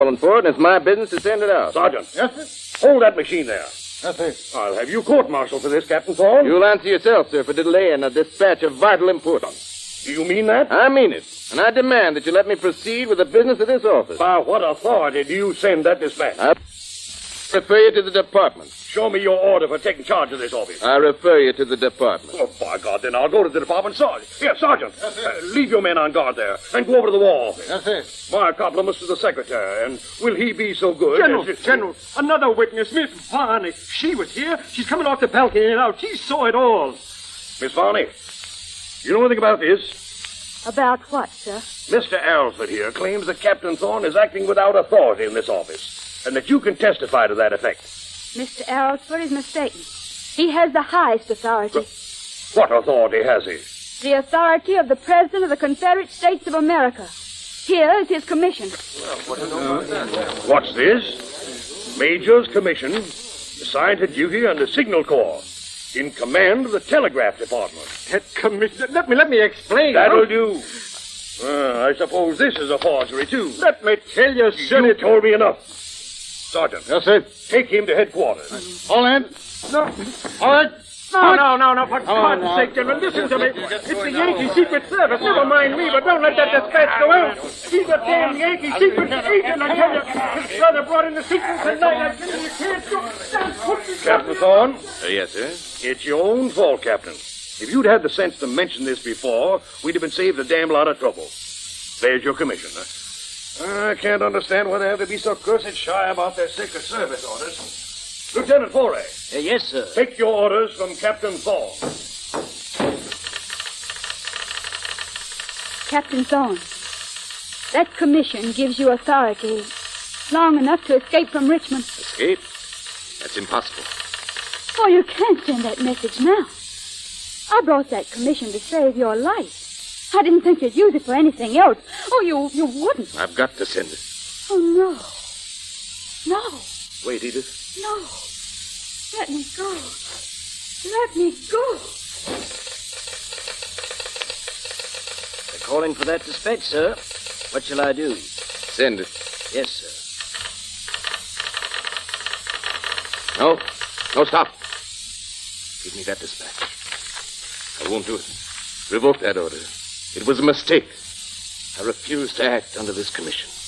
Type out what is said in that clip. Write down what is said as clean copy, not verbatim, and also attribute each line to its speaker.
Speaker 1: calling for it, and it's my business to send it out.
Speaker 2: Sergeant.
Speaker 3: Yes, sir?
Speaker 2: Hold that machine there.
Speaker 3: Yes, sir.
Speaker 2: I'll have you court-martialed for this, Captain Thorne.
Speaker 1: You'll answer yourself, sir, for delaying a dispatch of vital importance.
Speaker 2: Do you mean that?
Speaker 1: I mean it, and I demand that you let me proceed with the business of this office.
Speaker 2: By what authority do you send that dispatch?
Speaker 1: I refer you to the department.
Speaker 2: Show me your order for taking charge of this office.
Speaker 1: I refer you to the department.
Speaker 2: Oh, by God, then I'll go to the department. Sergeant. Leave your men on guard there and go over to the wall.
Speaker 3: Yes, sir.
Speaker 2: My compliments to the secretary, and will he be so good?
Speaker 4: General, another witness, Miss Varney. She was here. She's coming off the balcony now. She saw it all.
Speaker 2: Miss Varney, you know anything about this?
Speaker 5: About what, sir?
Speaker 2: Mr. Alford here claims that Captain Thorne is acting without authority in this office, and that you can testify to that effect.
Speaker 5: Mr. Alford is mistaken. He has the highest authority.
Speaker 2: What authority has he?
Speaker 5: The authority of the President of the Confederate States of America. Here is his commission.
Speaker 2: What's this? Major's commission, assigned to duty under Signal Corps, in command of the Telegraph Department.
Speaker 4: That commission. Let me explain.
Speaker 2: That'll do. I suppose this is a forgery, too.
Speaker 4: Let me tell you, sir.
Speaker 2: You told me enough. Sergeant.
Speaker 3: Yes, sir.
Speaker 2: Take him to headquarters.
Speaker 3: All in.
Speaker 4: No.
Speaker 3: All right.
Speaker 4: No, for God's sake, General, listen to me. It's the Yankee Secret Service. Never mind me, but don't let that dispatch go out. He's a damn Yankee Secret agent, I tell you. His brother brought in the secret tonight. I tell you, you can't go.
Speaker 2: Captain Thorne?
Speaker 1: Yes, sir?
Speaker 2: It's your own fault, Captain. If you'd had the sense to mention this before, we'd have been saved a damn lot of trouble. There's your commission. I can't understand why they have to be so cursed shy about their Secret Service orders. Lieutenant Foray.
Speaker 6: Yes, sir.
Speaker 2: Take your orders from Captain Thorne.
Speaker 5: Captain Thorne, that commission gives you authority long enough to escape from Richmond.
Speaker 1: Escape? That's impossible.
Speaker 5: Oh, you can't send that message now. I brought that commission to save your life. I didn't think you'd use it for anything else. Oh, you wouldn't.
Speaker 1: I've got to send it.
Speaker 5: Oh, no. No.
Speaker 1: Wait, Edith.
Speaker 5: No. Let me go. Let me go.
Speaker 6: They're calling for that dispatch, sir. What shall I do?
Speaker 1: Send it.
Speaker 6: Yes, sir.
Speaker 1: No, stop. Give me that dispatch. I won't do it. Revoke that order. It was a mistake. I refuse to act under this commission.